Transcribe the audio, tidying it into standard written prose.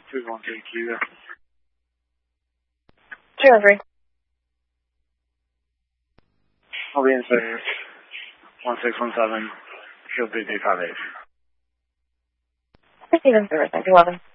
213 Cuba. 203. I'll be in service. 1617, Shield 358. Proceed in service, 911.